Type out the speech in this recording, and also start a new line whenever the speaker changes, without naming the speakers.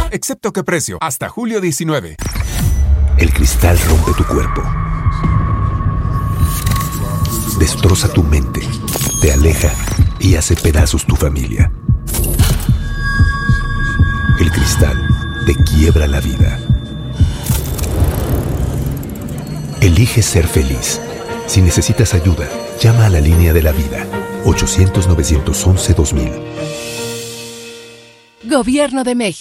excepto qué precio, hasta julio 19.
El cristal rompe tu cuerpo, destroza tu mente, te aleja y hace pedazos tu familia. El cristal te quiebra la vida. Elige ser feliz. Si necesitas ayuda, llama a la línea de la vida. 800-911-2000.
Gobierno de México.